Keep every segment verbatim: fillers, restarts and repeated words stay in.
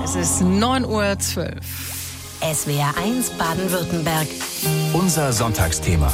Es ist neun Uhr zwölf. S W R eins Baden-Württemberg. Unser Sonntagsthema.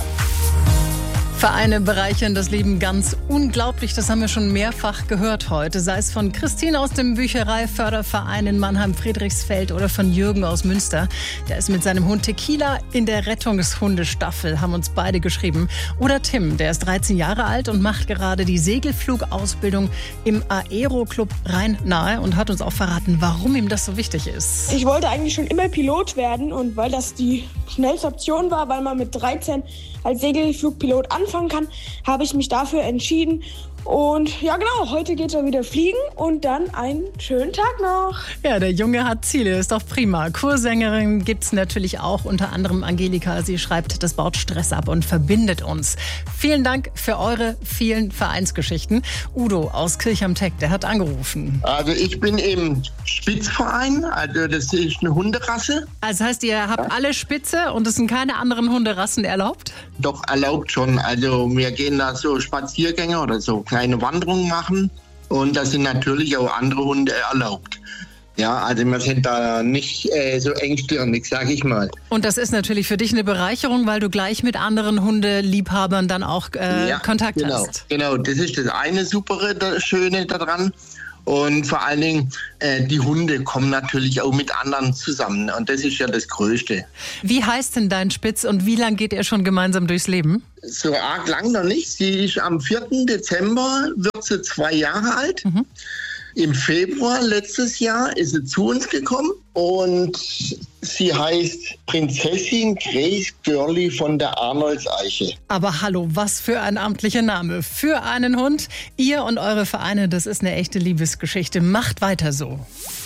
Vereine bereichern das Leben ganz unglaublich. Das haben wir schon mehrfach gehört heute. Sei es von Christine aus dem Büchereiförderverein in Mannheim-Friedrichsfeld oder von Jürgen aus Münster. Der ist mit seinem Hund Tequila in der Rettungshundestaffel, haben uns beide geschrieben. Oder Tim, der ist dreizehn Jahre alt und macht gerade die Segelflugausbildung im Aero-Club Rhein-Nahe und hat uns auch verraten, warum ihm das so wichtig ist. Ich wollte eigentlich schon immer Pilot werden und weil das die schnellste Option war, weil man mit dreizehn als Segelflugpilot anfangen kann, habe ich mich dafür entschieden. Und ja genau, heute geht er wieder fliegen und dann einen schönen Tag noch. Ja, der Junge hat Ziele, ist doch prima. Kursängerin gibt's natürlich auch, unter anderem Angelika. Sie schreibt, das baut Stress ab und verbindet uns. Vielen Dank für eure vielen Vereinsgeschichten. Udo aus Kirch am Teck, der hat angerufen. Also ich bin im Spitzverein, also das ist eine Hunderasse. Also heißt, ihr habt alle Spitze und es sind keine anderen Hunderassen erlaubt? Doch erlaubt schon, also wir gehen da so Spaziergänge oder so kleine Wanderungen machen und da sind natürlich auch andere Hunde erlaubt. Ja, also wir sind da nicht äh, so engstirnig, sag ich mal. Und das ist natürlich für dich eine Bereicherung, weil du gleich mit anderen Hundeliebhabern dann auch äh, ja, Kontakt genau, hast. Genau, das ist das eine Supere, das Schöne daran. Und vor allen Dingen, äh, die Hunde kommen natürlich auch mit anderen zusammen. Und das ist ja das Größte. Wie heißt denn dein Spitz und wie lange geht ihr schon gemeinsam durchs Leben? So arg lang noch nicht. Sie ist am vierten Dezember, wird sie zwei Jahre alt. Mhm. Im Februar letztes Jahr ist sie zu uns gekommen und sie heißt Prinzessin Grace Girlie von der Arnoldseiche. Aber hallo, was für ein amtlicher Name für einen Hund. Ihr und eure Vereine, das ist eine echte Liebesgeschichte. Macht weiter so.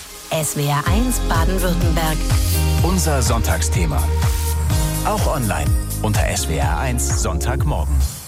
S W R eins Baden-Württemberg. Unser Sonntagsthema. Auch online unter S W R eins Sonntagmorgen.